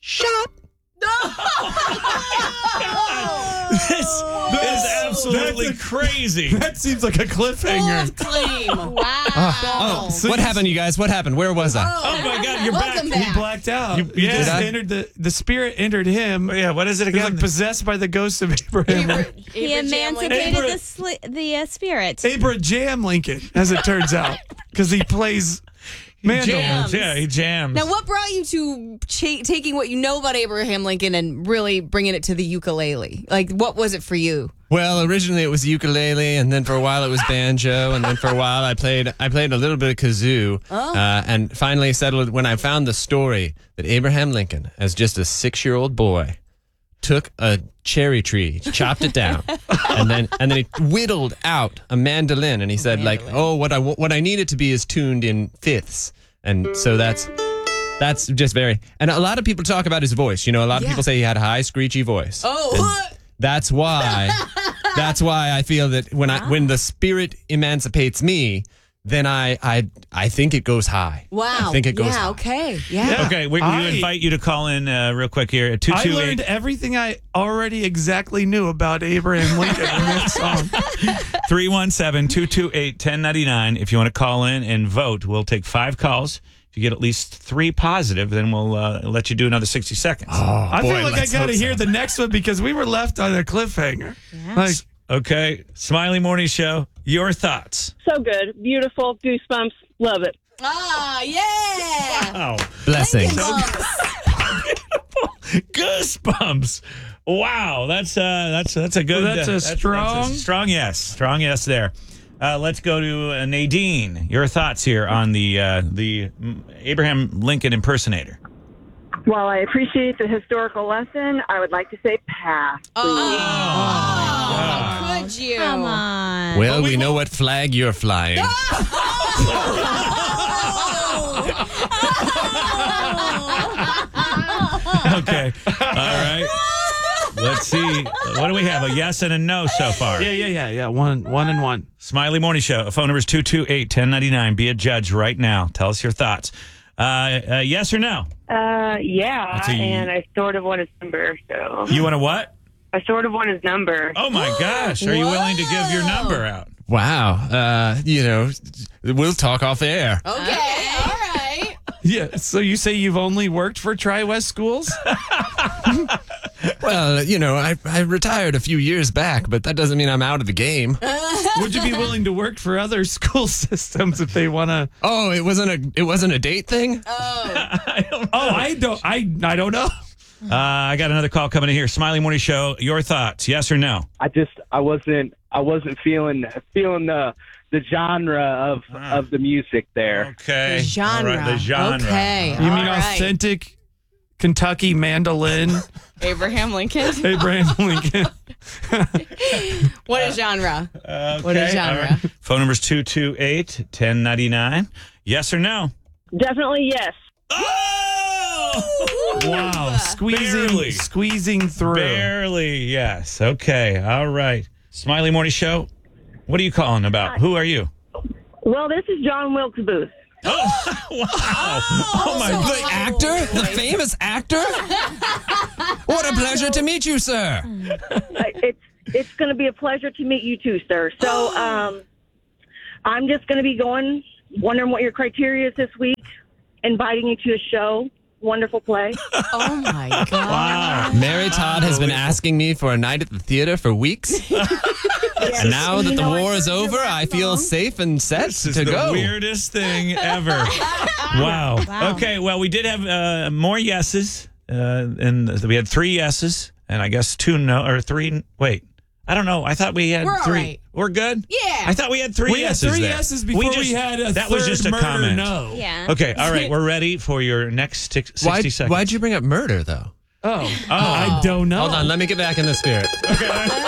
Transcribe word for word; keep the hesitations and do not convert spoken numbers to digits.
shop. This is absolutely That's a- crazy. That seems like a cliffhanger. Claim. Wow. Oh, So what you- happened, you guys? What happened? Where was I? Oh my God, you're Welcome back. back. He blacked out. You- You yeah. just Did I? entered the the spirit entered him. Yeah, what is it He was again? like possessed by the ghost of Abraham. He emancipated Abra- the sli- the uh, spirit. Abraham Lincoln, as it turns out, because he plays mandolin. jams. Yeah, he jams. Now, what brought you to cha- taking what you know about Abraham Lincoln and really bringing it to the ukulele? Like, what was it for you? Well, originally it was ukulele, and then for a while it was banjo, and then for a while I played I played a little bit of kazoo, Oh. uh, and finally settled when I found the story that Abraham Lincoln, as just a six-year-old boy, took a cherry tree, chopped it down, and then and then he whittled out a mandolin, and he said like, oh, what I wa- what I need it to be is tuned in fifths, and so that's. That's just very, and a lot of people talk about his voice. You know, a lot of Yeah. people say he had a high, screechy voice. Oh, That's why. That's why I feel that when I when the spirit emancipates me, then I I I think it goes high. wow. I think it goes Yeah, high. okay. Yeah. Yeah. Okay, we, we I- invite you to call in uh, real quick here at two I two learned eight everything I already exactly knew about Abraham Lincoln in this song. three one seven, two two eight, one zero nine nine. If you want to call in and vote, we'll take five calls. If you get at least three positive, then we'll uh, let you do another sixty seconds. I Boy, feel like I let's got to hope hear so. the next one because we were left on a cliffhanger. Like, Okay, Smiley Morning Show, your thoughts. So good. Beautiful. Goosebumps. Love it. Ah, yeah. Oh, Blessings. goosebumps. Wow, that's uh, that's that's a good. Well, that's a uh, strong- that's a strong yes, strong yes there. Uh, let's go to uh, Nadine. Your thoughts here on the uh, the mm, Abraham Lincoln impersonator. While I appreciate the historical lesson, I would like to say pass. Oh, could you? Come on. Well, we know what flag you're flying. Okay, all right. Let's see. What do we have? A yes and a no so far. yeah, yeah, yeah, yeah. One, one and one. Smiley Morning Show. Phone number is two two eight, one zero nine nine. Be a judge right now. Tell us your thoughts. Uh, uh, yes or no? Uh, yeah, That's a- and I sort of want his number, so You want to what? I sort of want his number. Oh my gosh! Are you willing to give your number out? Wow. Uh, you know, we'll talk off air. Okay, all right. Yeah. So you say you've only worked for Tri-West Schools? Well, you know, I, I retired a few years back, but that doesn't mean I'm out of the game. Would you be willing to work for other school systems if they want to? Oh, it wasn't a it wasn't a date thing? I don't know. Oh, I don't. I I don't know. Uh, I got another call coming in here. Smiley Morning Show. Your thoughts? Yes or no? I just I wasn't I wasn't feeling feeling the the genre of of the music there. Okay. The genre. All right, the genre. Okay. You mean all right. authentic Kentucky mandolin, Abraham Lincoln? Abraham Lincoln? What is genre? Okay. What is genre? all right. Phone number is two two eight, one zero nine nine. Yes or no? Definitely yes. Oh! Wow, squeezing, Barely. squeezing through. Barely, yes. Okay, all right. Smiley Morning Show, what are you calling about? Who are you? Well, this is John Wilkes Booth. Oh, wow. Oh, my The actor? The famous actor? What a pleasure to meet you, sir. Uh, it's it's going to be a pleasure to meet you too, sir. So um, I'm just going to be going, wondering what your criteria is this week, inviting you to a show. Wonderful play. Oh, my God. Wow. Mary Todd has been asking me for a night at the theater for weeks. And now that You the know, I war heard is your over, last I feel song. safe and set This is to the go. weirdest thing ever. Wow. Wow. Okay, well, we did have uh, more yeses, uh, and we had three yeses, and I guess two no, or three. Wait, I don't know. I thought we had We're all three. right. We're good? Yeah. I thought we had three We had yeses three there. yeses before we, just- had a That third was just a murder comment. no. Yeah. Okay, all right, we're ready for your next six, sixty Why'd, seconds. why'd you bring up murder, though? Oh, I don't know. Hold on, let me get back in the spirit.